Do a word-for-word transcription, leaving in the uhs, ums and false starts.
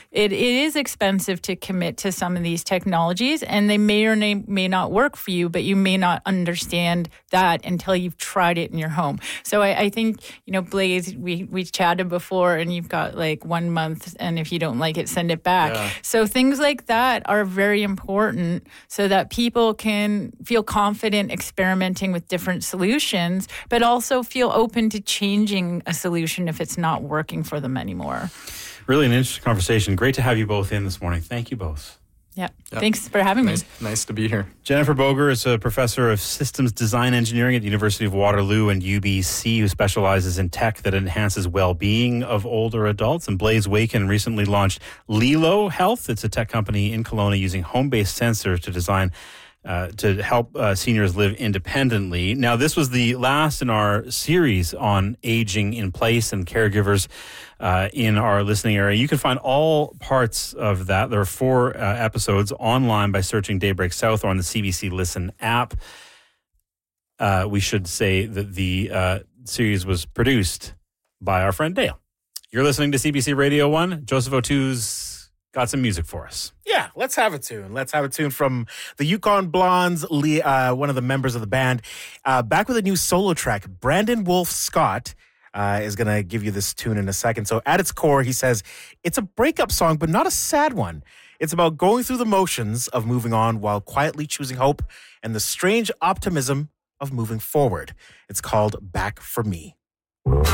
it, it is expensive to commit to some of these technologies, and they may or may, may not work for you, but you may not understand that until you've tried it in your home. So I, I think, you know, Blaze, we, we chatted before, and you've got like one month, and if you don't like it, send it back. Yeah. So things like that are very important so that people can feel confident experimenting with different solutions, but also feel open to changing a solution if it's not working for them anymore. Really an interesting conversation. Great to have you both in this morning. Thank you both. Yeah. Yep. Thanks for having nice, me. Nice to be here. Jennifer Boger is a professor of systems design engineering at the University of Waterloo and U B C, who specializes in tech that enhances well-being of older adults. And Blaze Wakin recently launched Lilo Health. It's a tech company in Kelowna using home-based sensors to design Uh, to help uh, seniors live independently. Now, this was the last in our series on aging in place and caregivers uh, in our listening area. You can find all parts of that. There are four uh, episodes online by searching Daybreak South or on the C B C Listen app. Uh, we should say that the uh, series was produced by our friend Dale. You're listening to C B C Radio one. Joseph O'Too's got some music for us. Yeah, let's have a tune. Let's have a tune from the Yukon Blondes, Lee, uh, one of the members of the band. Uh, back with a new solo track. Brandon Wolf Scott uh, is going to give you this tune in a second. So at its core, he says, it's a breakup song, but not a sad one. It's about going through the motions of moving on while quietly choosing hope and the strange optimism of moving forward. It's called Back for Me.